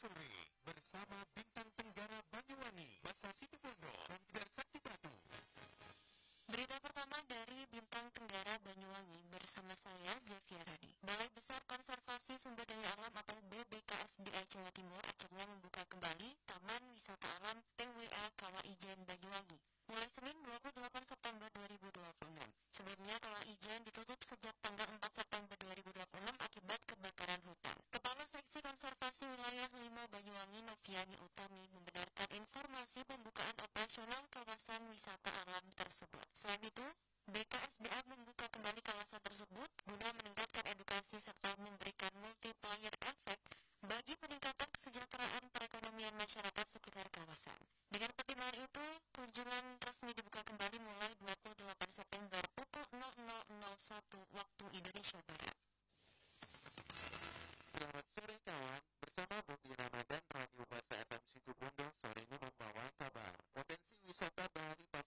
sore bersama Bintang Tenggara Banyuwangi, Masa Situbondo, dan Kedar Sakti Batu. Berita pertama dari Bintang Tenggara Banyuwangi bersama saya, Zevia Rani. Balai Besar Konservasi Sumber Daya Alam atau BBKSDA Jawa Timur akhirnya membuka kembali Taman Wisata Alam TWA Kawah Ijen Banyuwangi mulai Senin 28 September 2026. Sebelumnya Kawah Ijen ditutup sejak tanggal 4 September 2026 akibat kebakaran hutan. Kepala Seksi Konservasi Wilayah 5 Banyuwangi Noviani Utami membenarkan informasi pembukaan operasional kawasan wisata alam tersebut. Selain itu, BKSDA membuka kembali kawasan tersebut guna meningkatkan edukasi serta memberikan multiplier effect bagi peningkatan kesejahteraan perekonomian masyarakat sekitar kawasan. Dengan pertimbangan itu, kunjungan resmi dibuka kembali mulai 28 September pukul 00.01 waktu